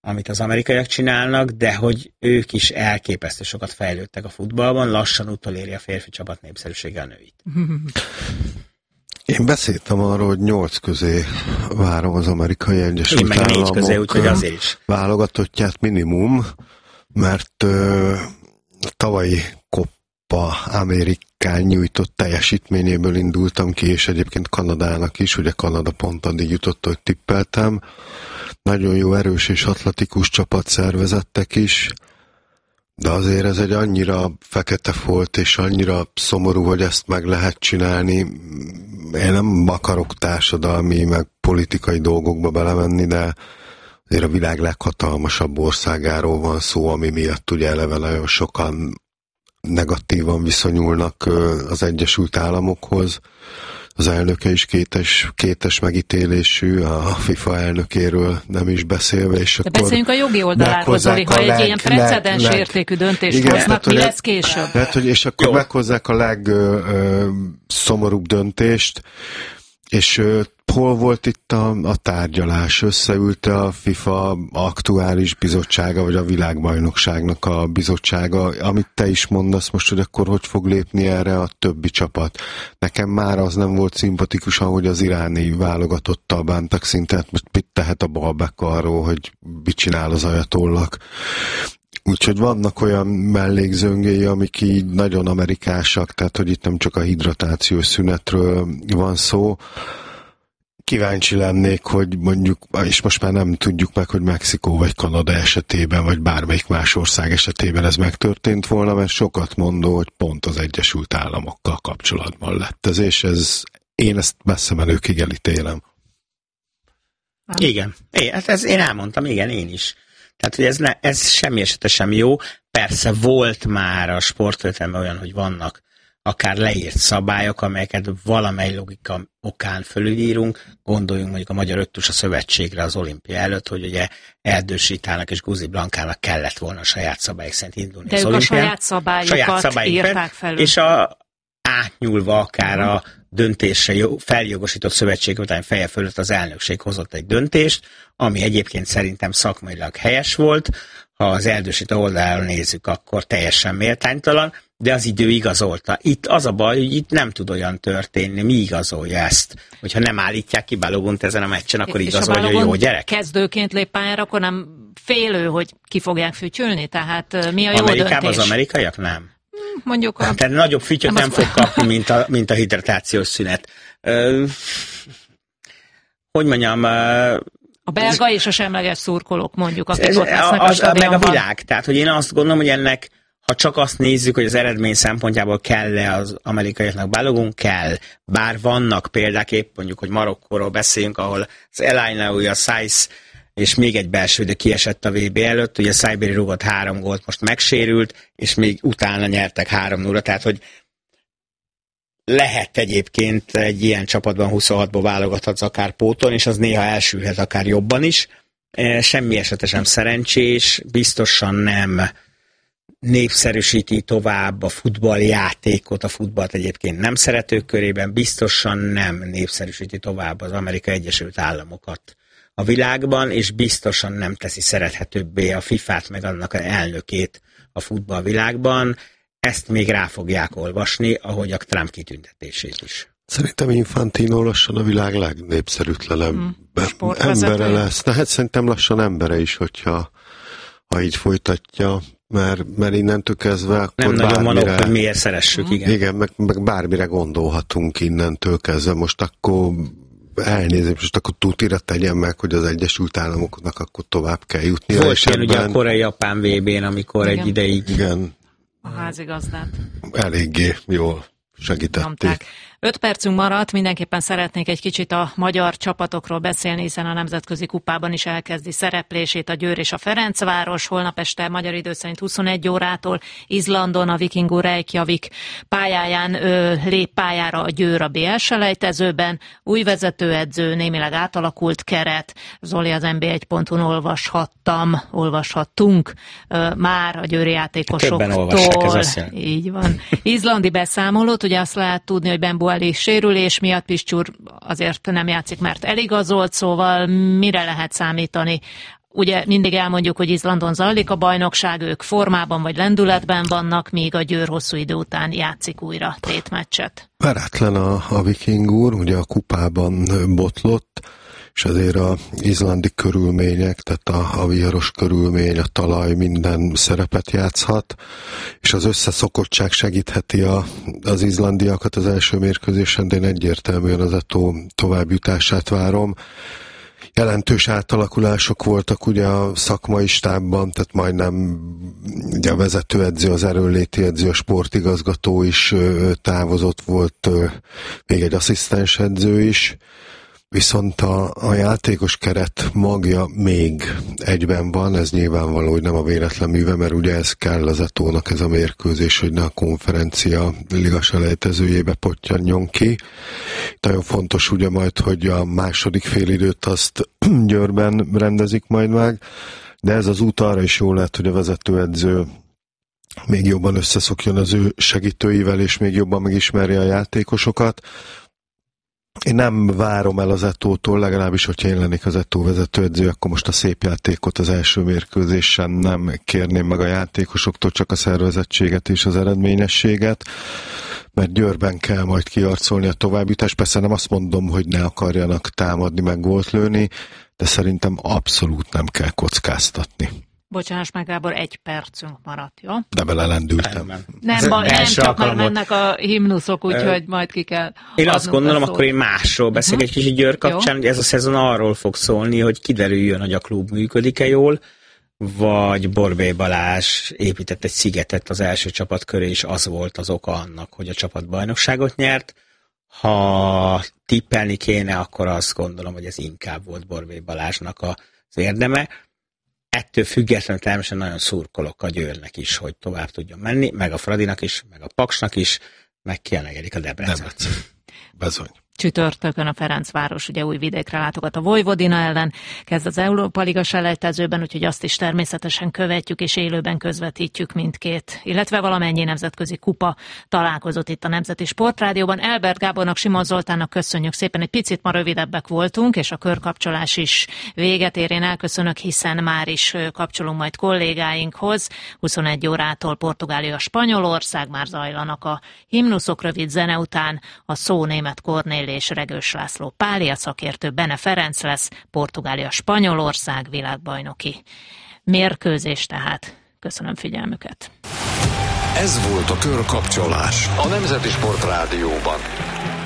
amit az amerikaiak csinálnak, de hogy ők is elképesztő sokat fejlődtek a futballban, lassan utoléri a férfi csapat népszerűsége a nőit. Én beszéltem arról, hogy 8 közé várom az Amerikai Egyesült Államok 4 közé, úgyhogy azért is. Válogatottját minimum, mert tavalyi Copa Amerikán nyújtott teljesítményéből indultam ki, és egyébként Kanadának is, ugye Kanada pont addig jutott, hogy tippeltem. Nagyon jó, erős és atletikus csapatszervezettek is, de azért ez egy annyira fekete folt, és annyira szomorú, hogy ezt meg lehet csinálni. Én nem akarok társadalmi, meg politikai dolgokba belemenni, de azért a világ leghatalmasabb országáról van szó, ami miatt ugye eleve nagyon sokan negatívan viszonyulnak az Egyesült Államokhoz. Az elnöke is kétes megítélésű, a FIFA elnökéről nem is beszélve. És de beszéljünk a jogi oldaláról, Zoli, ha egy ilyen precedens értékű döntést hoznak, mi lesz később? Lehet, hogy és akkor meghozzák a legszomorúbb döntést, és hol volt itt a tárgyalás? Összeült a FIFA aktuális bizottsága, vagy a világbajnokságnak a bizottsága, amit te is mondasz most, hogy akkor hogy fog lépni erre a többi csapat. Nekem már az nem volt szimpatikus, ahogy az iráni válogatottal bántak szinte, hát most mit tehet a Balbek arról, hogy mit csinál az ajatollak. Úgyhogy vannak olyan mellékzöngéi, amik így nagyon amerikásak, tehát hogy itt nem csak a hidratációs szünetről van szó. Kíváncsi lennék, hogy mondjuk, és most már nem tudjuk meg, hogy Mexikó vagy Kanada esetében, vagy bármelyik más ország esetében ez megtörtént volna, mert sokat mondó, hogy pont az Egyesült Államokkal kapcsolatban lett ez, és én ezt messze menőkig elítélem. Igen. Én elmondtam, igen, én is. Tehát, hogy ez semmi esetre sem jó. Persze volt már a sporttörténelemben olyan, hogy vannak akár leírt szabályok, amelyeket valamely logika okán fölülírunk. Gondoljunk mondjuk a Magyar Öttusa Szövetségre az olimpia előtt, hogy ugye Erdős Ritának és Guzi Blankának kellett volna a saját szabályok szerint indulni de az olimpián. olimpián. De ők a saját szabályokat írták felül. És átnyúlva akár a döntésre feljogosított szövetségkapitány feje fölött az elnökség hozott egy döntést, ami egyébként szerintem szakmailag helyes volt. Ha az Erdős Rita oldaláról nézzük, akkor teljesen méltánytalan, de az idő igazolta. Itt az a baj, hogy itt nem tud olyan történni, mi igazolja ezt. Hogyha nem állítják ki Balogont ezen a meccsen, akkor igazolja, hogy jó gyerek. Kezdőként lép pályára, akkor nem félő, hogy ki fogják fütyülni? Tehát mi a jó Amerikában döntés? Az amerikaiak nem. Mondjuk tehát nagyobb fütyöt nem fog kapni, mint a hidratációs szünet. Hogy mondjam... A belga és a semleges szurkolók, mondjuk, akik ott lesznek a stadionban. Meg a világ. Tehát, hogy én azt gondolom, hogy ennek, ha csak azt nézzük, hogy az eredmény szempontjából kell-e az amerikaiaknak Balogun, kell. Bár vannak példák, épp mondjuk, hogy Marokkóról beszéljünk, ahol az El Ainaoui, a Saisz és még egy belső, de kiesett a VB előtt, ugye Saiberi rúgott 3 gólt, most megsérült, és még utána nyertek 3-0, tehát, hogy lehet egyébként egy ilyen csapatban 26-ból válogathatsz akár póton, és az néha elsülhet akár jobban is. Semmi esetre sem szerencsés, biztosan nem népszerűsíti tovább a futballjátékot, a futballt egyébként nem szeretők körében, biztosan nem népszerűsíti tovább az Amerikai Egyesült Államokat a világban, és biztosan nem teszi szerethetőbbé a FIFA-t meg annak az elnökét a futballvilágban. Ezt még rá fogják olvasni, ahogy a Trump kitüntetését is. Szerintem Infantino lassan a világ legnépszerűtlenebb embere lesz. De hát szerintem lassan embere is, hogyha így folytatja, mert innentől kezdve akkor nem nagyon mondok, hogy miért szeressük, igen. Igen, meg bármire gondolhatunk innentől kezdve. Most akkor elnézést, most akkor tutira tegyen meg, hogy az Egyesült Államoknak akkor tovább kell jutni. Volt ilyen ugye a korai-japán VB-n, amikor igen. Egy ideig... Igen. A házigazdát. Eléggé jól segítették. 5 percünk maradt, mindenképpen szeretnék egy kicsit a magyar csapatokról beszélni, hiszen a nemzetközi kupában is elkezdi szereplését a Győr és a Ferencváros. Holnap este magyar idő szerint 21 órától Izlandon a Vikingur Reykjavik pályáján lép pályára a Győr a BL selejtezőben. Új vezetőedző, némileg átalakult keret. Zoli, az NB1.hu-n olvashattunk már a győri játékosoktól. Így van. Izlandi beszámolót, ugye azt lehet tudni, hogy Ben Buali sérülés miatt Piszcsúr azért nem játszik, mert eligazolt, szóval mire lehet számítani? ugye mindig elmondjuk, hogy Izlandon zajlik a bajnokság, ők formában vagy lendületben vannak, míg a Győr hosszú idő után játszik újra tétmeccset. Veretlen a Viking úr, ugye a kupában botlott, és azért az izlandi körülmények, tehát a viharos körülmény, a talaj minden szerepet játszhat, és az összeszokottság segítheti az izlandiakat az első mérkőzésen, de én egyértelműen az Eto továbbjutását várom. Jelentős átalakulások voltak ugye a szakmai stábban, tehát majdnem ugye a vezetőedző, az erőnléti edző, a sportigazgató is távozott, volt még egy asszisztens edző is, viszont a játékos keret magja még egyben van, ez nyilvánvaló, hogy nem a véletlen műve, mert ugye ez kell az Etónak ez a mérkőzés, hogy ne a konferencia liga selejtezőjébe pottyanjon ki. Nagyon fontos ugye majd, hogy a második félidőt azt Győrben rendezik majd meg, de ez az út arra is jól lehet, hogy a vezetőedző még jobban összeszokjon az ő segítőivel, és még jobban megismerje a játékosokat. Én nem várom el az Etótól, legalábbis, hogyha én lennék az Etó vezetőedző, akkor most a szép játékot az első mérkőzésen nem kérném meg a játékosoktól, csak a szervezettséget és az eredményességet, mert Győrben kell majd kiarcolni a továbbjutást. Persze nem azt mondom, hogy ne akarjanak támadni, meg gólt lőni, de szerintem abszolút nem kell kockáztatni. Bocsáss meg, Gábor, 1 percünk maradt, jó? De belelendültem. Nem csak már mennek a himnuszok, úgyhogy majd ki kell. Én azt gondolom, akkor én másról beszélek egy kicsit Győr kapcsán, hogy ez a szezon arról fog szólni, hogy kiderüljön, hogy a klub működik-e jól, vagy Borbély Balázs épített egy szigetet az első csapat köré, és az volt az oka annak, hogy a csapat bajnokságot nyert. Ha tippelni kéne, akkor azt gondolom, hogy ez inkább volt Borbély Balázsnak az érdeme. Ettől függetlenül természetesen nagyon szurkolok a Győrnek is, hogy tovább tudjon menni, meg a Fradinak is, meg a Paksnak is, meg kiemelkedik a Debrecen. Bezony. Csütörtökön a Ferencváros ugye Újvidékre látogat a Vojvodina ellen, kezd az Európa Liga selejtezőben, úgyhogy azt is természetesen követjük és élőben közvetítjük mindkét, illetve valamennyi nemzetközi kupa találkozott itt a Nemzeti Sportrádióban. Elbert Gábornak, Simon Zoltánnak köszönjük szépen, egy picit ma rövidebbek voltunk, és a körkapcsolás is véget ér. Én elköszönök, hiszen már is kapcsolunk majd kollégáinkhoz. 21 órától Portugália, Spanyolország, már zajlanak a himnuszok, rövid zene után a szó német Kornél és Regős László Pália szakértő, Bene Ferenc lesz, Portugália, Spanyolország világbajnoki mérkőzés tehát. Köszönöm figyelmüket. Ez volt a Körkapcsolás a Nemzeti Sportrádióban.